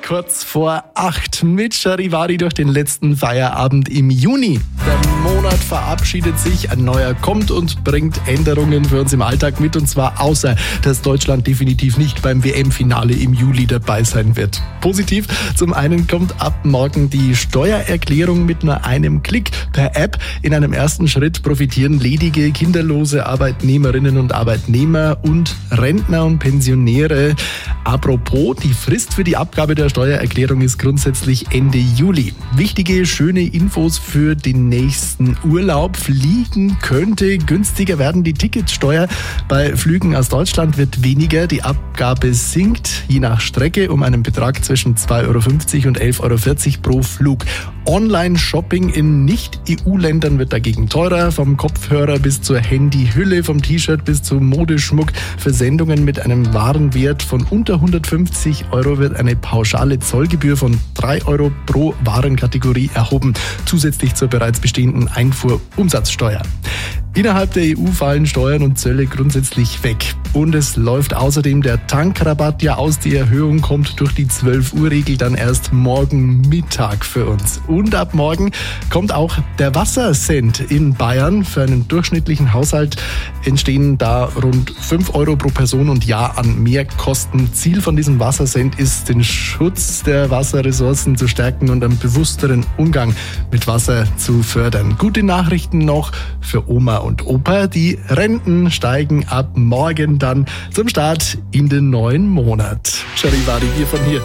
Kurz vor 8 mit Charivari durch den letzten Feierabend im Juni. Der Monat verabschiedet sich, ein neuer kommt und bringt Änderungen für uns im Alltag mit. Und zwar außer, dass Deutschland definitiv nicht beim WM-Finale im Juli dabei sein wird. Positiv, zum einen kommt ab morgen die Steuererklärung mit nur einem Klick per App. In einem ersten Schritt profitieren ledige, kinderlose Arbeitnehmerinnen und Arbeitnehmer und Rentner und Pensionäre. Apropos, die Frist für die Abgabe der Steuererklärung ist grundsätzlich Ende Juli. Wichtige, schöne Infos für den nächsten Urlaub. Fliegen könnte günstiger werden. Die Ticketsteuer bei Flügen aus Deutschland wird weniger. Die Abgabe sinkt je nach Strecke um einen Betrag zwischen 2,50 € und 11,40 € pro Flug. Online-Shopping in Nicht-EU-Ländern wird dagegen teurer. Vom Kopfhörer bis zur Handyhülle, vom T-Shirt bis zum Modeschmuck. Für Sendungen mit einem Warenwert von unter 150 € wird eine pauschale Zollgebühr von 3 € pro Warenkategorie erhoben, zusätzlich zur bereits bestehenden Einfuhrumsatzsteuer. Innerhalb der EU fallen Steuern und Zölle grundsätzlich weg. Und es läuft außerdem der Tankrabatt ja aus. Die Erhöhung kommt durch die 12-Uhr-Regel dann erst morgen Mittag für uns. Und ab morgen kommt auch der Wassercent in Bayern. Für einen durchschnittlichen Haushalt entstehen da rund 5 € pro Person und Jahr an Mehrkosten. Ziel von diesem Wassercent ist, den Schutz der Wasserressourcen zu stärken und einen bewussteren Umgang mit Wasser zu fördern. Gute Nachrichten noch für Oma und Opa. Die Renten steigen ab morgen dann zum Start in den neuen Monat. Charivari hier von hier.